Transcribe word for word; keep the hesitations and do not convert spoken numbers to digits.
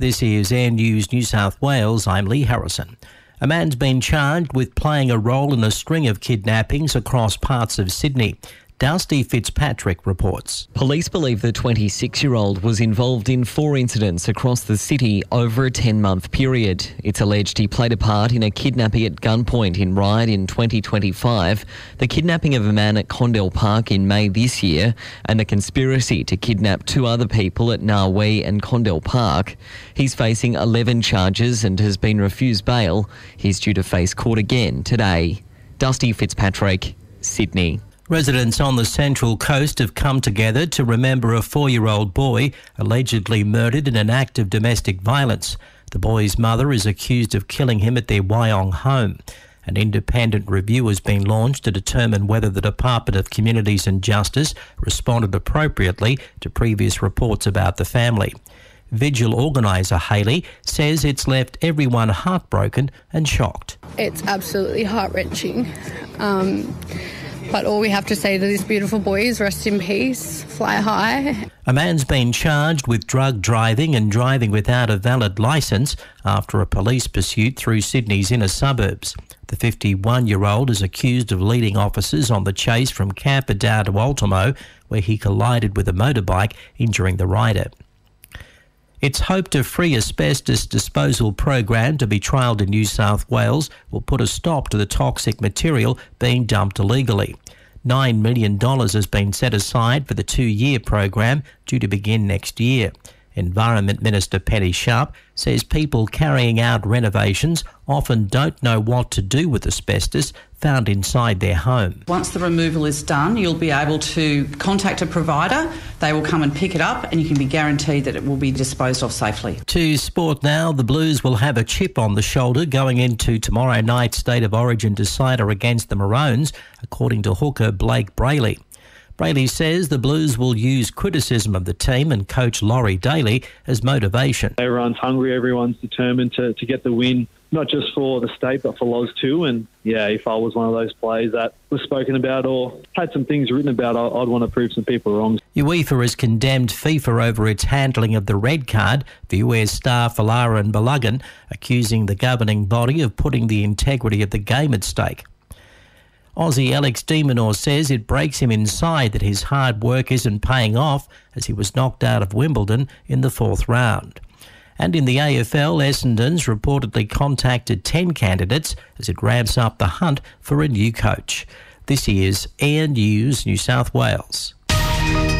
This is Air News New South Wales. I'm Lee Harrison. A man's been charged with playing a role in a string of kidnappings across parts of Sydney. Dusty Fitzpatrick reports. Police believe the twenty-six-year-old was involved in four incidents across the city over a ten-month period. It's alleged he played a part in a kidnapping at gunpoint in Ryde in twenty twenty-five, the kidnapping of a man at Condell Park in May this year, and a conspiracy to kidnap two other people at Narwee and Condell Park. He's facing eleven charges and has been refused bail. He's due to face court again today. Dusty Fitzpatrick, Sydney. Residents on the Central Coast have come together to remember a four-year-old boy allegedly murdered in an act of domestic violence. The boy's mother is accused of killing him at their Wyong home. An independent review has been launched to determine whether the Department of Communities and Justice responded appropriately to previous reports about the family. Vigil organiser Hayley says it's left everyone heartbroken and shocked. It's absolutely heart-wrenching. Um... But all we have to say to this beautiful boy is rest in peace, fly high. A man's been charged with drug driving and driving without a valid licence after a police pursuit through Sydney's inner suburbs. The fifty-one-year-old is accused of leading officers on the chase from Camperdown to Ultimo, where he collided with a motorbike, injuring the rider. It's hoped a free asbestos disposal program to be trialled in New South Wales will put a stop to the toxic material being dumped illegally. nine million dollars has been set aside for the two-year program due to begin next year. Environment Minister Penny Sharp says people carrying out renovations often don't know what to do with asbestos found inside their home. Once the removal is done, you'll be able to contact a provider. They will come and pick it up and you can be guaranteed that it will be disposed of safely. To sport now, the Blues will have a chip on the shoulder going into tomorrow night's State of Origin decider against the Maroons, according to hooker Blake Brayley. Brayley says the Blues will use criticism of the team and coach Laurie Daly as motivation. Everyone's hungry, everyone's determined to, to get the win, not just for the state but for Loz too. And yeah, if I was one of those players that was spoken about or had some things written about, I'd want to prove some people wrong. UEFA has condemned FIFA over its handling of the red card for U S star Folarin Balogun, accusing the governing body of putting the integrity of the game at stake. Aussie Alex de Minaur says it breaks him inside that his hard work isn't paying off as he was knocked out of Wimbledon in the fourth round. And in the A F L, Essendon's reportedly contacted ten candidates as it ramps up the hunt for a new coach. This is Air News New South Wales.